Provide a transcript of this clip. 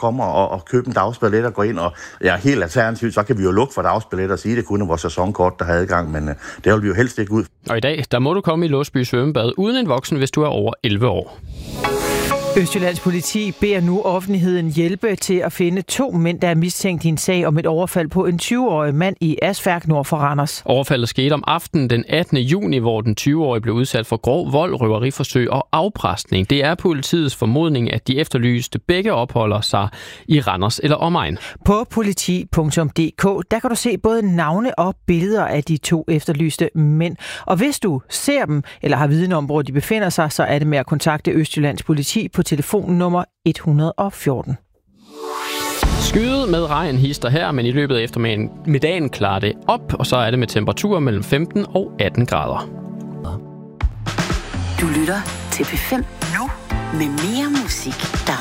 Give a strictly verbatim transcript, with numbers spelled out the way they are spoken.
komme og, og købe en dagsbillet og gå ind, og ja, helt alternativt, så kan vi jo lukke for dagsbilletter og sige, det kun er vores sæsonkort, der har adgang, men uh, det vil vi jo helst ikke ud. Og i dag, der må du komme i Låsby svømmebad uden en voksen, hvis du er over elleve år. Østjyllands politi beder nu offentligheden hjælpe til at finde to mænd, der er mistænkt i en sag om et overfald på en tyve-årig mand i Asfærk nord for Randers. Overfaldet skete om aftenen den attende juni, hvor den tyve-årige blev udsat for grov vold, røveriforsøg og afpresning. Det er politiets formodning, at de efterlyste begge opholder sig i Randers eller omegn. På politi punktum d k der kan du se både navne og billeder af de to efterlyste mænd. Og hvis du ser dem eller har viden om, hvor de befinder sig, så er det med at kontakte Østjyllands politi på telefonnummer et hundrede og fjorten. Skyet med regn hister her, men i løbet af eftermiddagen klarer det op, og så er det med temperaturer mellem femten og atten grader. Du lytter til P fem nu med mere musik, der